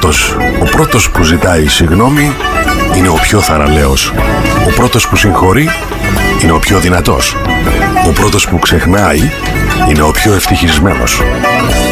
Ο πρώτος που ζητάει συγγνώμη είναι ο πιο θαραλέος. Ο πρώτος που συγχωρεί είναι ο πιο δυνατός. Ο πρώτος που ξεχνάει είναι ο πιο ευτυχισμένος.